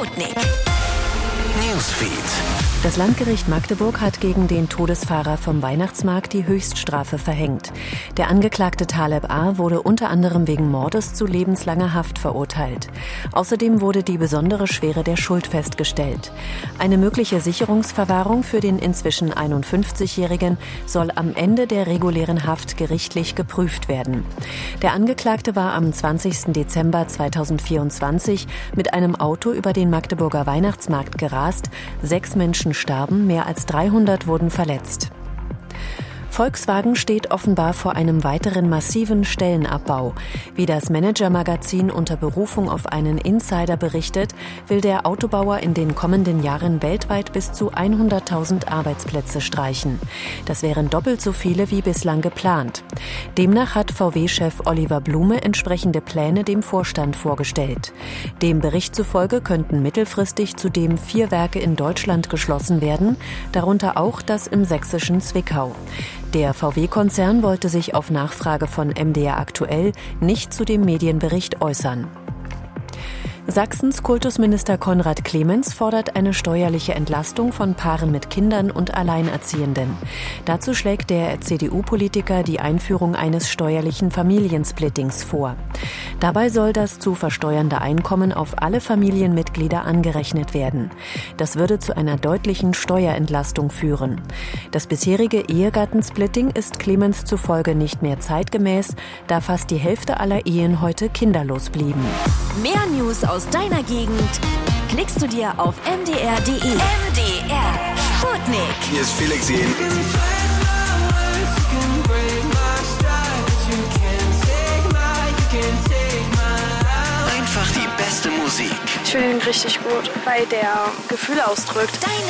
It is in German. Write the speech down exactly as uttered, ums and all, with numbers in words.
Sputnik Newsfeed. Das Landgericht Magdeburg hat gegen den Todesfahrer vom Weihnachtsmarkt die Höchststrafe verhängt. Der Angeklagte Taleb A. wurde unter anderem wegen Mordes zu lebenslanger Haft verurteilt. Außerdem wurde die besondere Schwere der Schuld festgestellt. Eine mögliche Sicherungsverwahrung für den inzwischen einundfünfzigjährigen soll am Ende der regulären Haft gerichtlich geprüft werden. Der Angeklagte war am zwanzigsten Dezember zweitausendvierundzwanzig mit einem Auto über den Magdeburger Weihnachtsmarkt gerast. Sechs Menschen starben, mehr als dreihundert wurden verletzt. Volkswagen steht offenbar vor einem weiteren massiven Stellenabbau. Wie das Manager-Magazin unter Berufung auf einen Insider berichtet, will der Autobauer in den kommenden Jahren weltweit bis zu hunderttausend Arbeitsplätze streichen. Das wären doppelt so viele wie bislang geplant. Demnach hat V W-Chef Oliver Blume entsprechende Pläne dem Vorstand vorgestellt. Dem Bericht zufolge könnten mittelfristig zudem vier Werke in Deutschland geschlossen werden, darunter auch das im sächsischen Zwickau. Der V W-Konzern wollte sich auf Nachfrage von M D R aktuell nicht zu dem Medienbericht äußern. Sachsens Kultusminister Konrad Clemens fordert eine steuerliche Entlastung von Paaren mit Kindern und Alleinerziehenden. Dazu schlägt der C D U-Politiker die Einführung eines steuerlichen Familiensplittings vor. Dabei soll das zu versteuernde Einkommen auf alle Familienmitglieder angerechnet werden. Das würde zu einer deutlichen Steuerentlastung führen. Das bisherige Ehegattensplitting ist Clemens zufolge nicht mehr zeitgemäß, da fast die Hälfte aller Ehen heute kinderlos blieben. Mehr News aus deiner Gegend klickst du dir auf m d r punkt d e. M D R Sputnik. Hier ist Felix Jähn. Einfach die beste Musik. Ich finde ihn richtig gut, weil der Gefühle ausdrückt. Deine